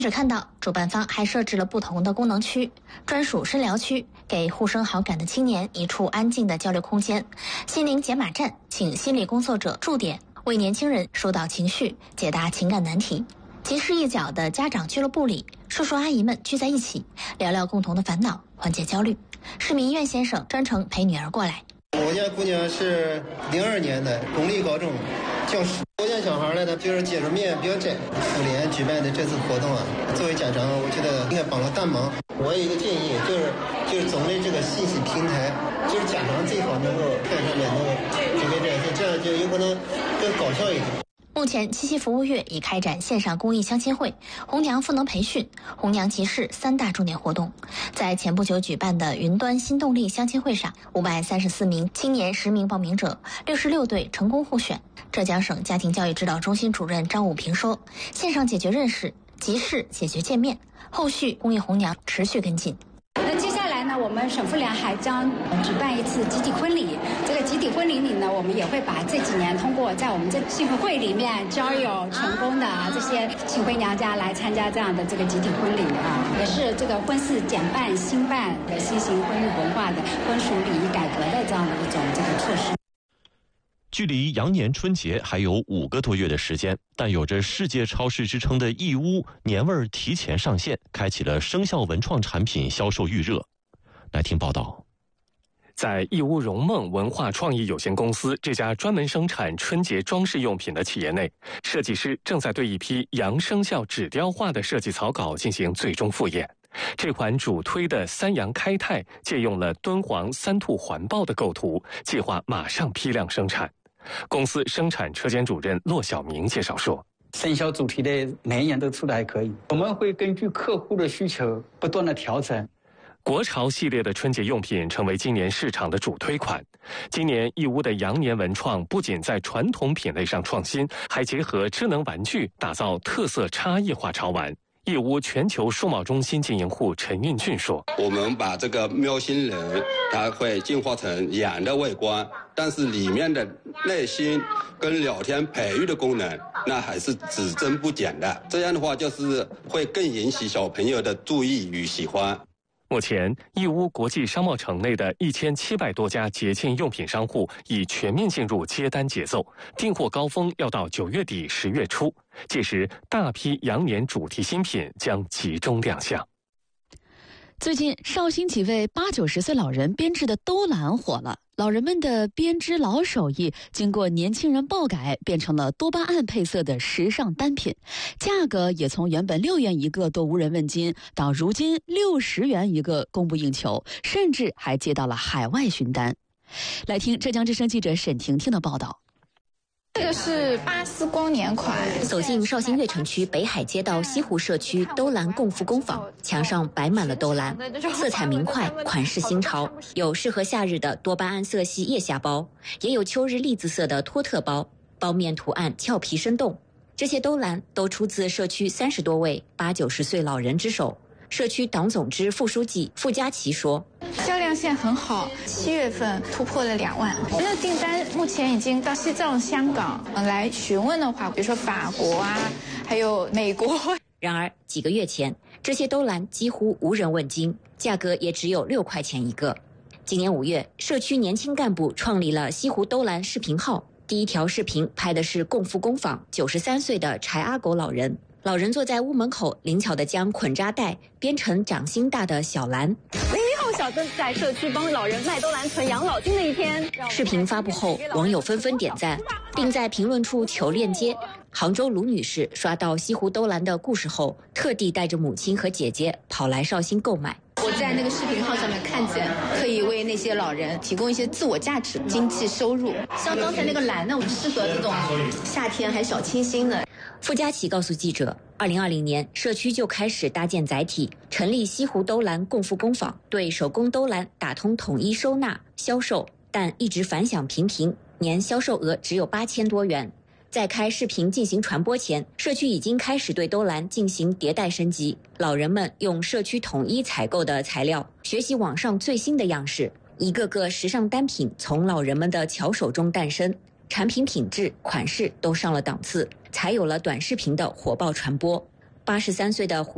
只看到主办方还设置了不同的功能区，专属深聊区给互生好感的青年一处安静的交流空间，心灵解码站请心理工作者驻点，为年轻人疏导情绪，解答情感难题。集市一角的家长俱乐部里，叔叔阿姨们聚在一起，聊聊共同的烦恼，缓解焦虑。市民苑先生专程陪女儿过来。 我家姑娘是02年的公立高中教师。我家小孩呢，就是接触面比较窄。妇联举办的这次活动啊，作为家长，我觉得应该帮了大忙。我有一个建议，就是总的这个信息平台，就是家长最好能够看上面能够准备这样就有可能更高效一点。 目前七夕服务月已开展线上公益相亲会、红娘赋能培训、红娘集市3大重点活动。在前不久举办的云端新动力相亲会上，534名青年10名报名者，66对成功获选。浙江省家庭教育指导中心主任张武平说，线上解决认识，集市解决见面，后续公益红娘持续跟进。 那接下来呢，我们省妇联还将举办一次集体婚礼。这个集体婚礼里呢，我们也会把这几年通过在我们这幸福会里面交友成功的这些请回娘家来参加这样的这个集体婚礼啊，也是这个婚事减半兴办的新型婚育文化的婚属礼仪改革的这样的一种这个措施。 距离羊年春节还有5个多月的时间，但有着世界超市之称的义乌年味儿提前上线，开启了生肖文创产品销售预热。来听报道。 在义乌荣梦文化创意有限公司这家专门生产春节装饰用品的企业内，设计师正在对一批羊生肖纸雕画的设计草稿进行最终复验。这款主推的3羊开泰借用了敦煌3兔环抱的构图，计划马上批量生产。公司生产车间主任骆晓明介绍说， 生肖主题的每一年都出的还可以，我们会根据客户的需求不断的调整。 国潮系列的春节用品成为今年市场的主推款。今年义乌的羊年文创不仅在传统品类上创新，还结合智能玩具，打造特色差异化潮玩。义乌全球数贸中心经营户陈运俊说， 我们把这个喵星人它会进化成羊的外观，但是里面的内心跟聊天培育的功能那还是只增不减的，这样的话就是会更引起小朋友的注意与喜欢。 目前，义乌国际商贸城内的1700多家节庆用品商户已全面进入接单节奏，订货高峰要到9月底10月初，届时大批羊年主题新品将集中亮相。 最近，绍兴几位80-90岁老人编制的兜篮火了。老人们的编织老手艺经过年轻人爆改，变成了多巴胺配色的时尚单品，价格也从原本6元一个都无人问津，到如今60元一个供不应求，甚至还接到了海外询单。来听浙江之声记者沈婷婷的报道。 这个是巴斯光年款。 走进绍兴越城区北海街道西湖社区兜篮共富工坊，墙上摆满了兜篮，色彩明快，款式新潮，有适合夏日的多巴胺色系腋下包，也有秋日栗子色的托特包，包面图案俏皮生动。这些兜篮都出自社区30多位80-90岁老人之手。社区党总支副书记傅佳琪说， 销量现在很好，7月份突破了2万。那订单目前已经到西藏、香港来询问的话，比如说法国啊，还有美国。 然而几个月前，这些兜篮几乎无人问津，价格也只有6块钱一个。今年5月，社区年轻干部创立了西湖兜篮视频号，第一条视频拍的是共富工坊93岁的柴阿狗老人。老人坐在屋门口，灵巧地将捆扎带编成掌心大的小篮。 01号小灯在社区帮老人卖兜篮存养老金的一天。 视频发布后，网友纷纷点赞，并在评论处求链接。杭州卢女士刷到西湖兜篮的故事后，特地带着母亲和姐姐跑来绍兴购买。 我在那个视频号上面看见，可以为那些老人提供一些自我价值、经济收入。像刚才那个篮呢，我们适合这种夏天还小清新的。 傅佳琪告诉记者，2020年社区就开始搭建载体，成立西湖兜篮共富工坊，对手工兜篮打通统一收纳、销售，但一直反响平平，年销售额只有8000多元。在开视频进行传播前，社区已经开始对兜篮进行迭代升级。老人们用社区统一采购的材料，学习网上最新的样式，一个个时尚单品从老人们的巧手中诞生，产品品质、款式都上了档次，才有了短视频的火爆传播。83岁的胡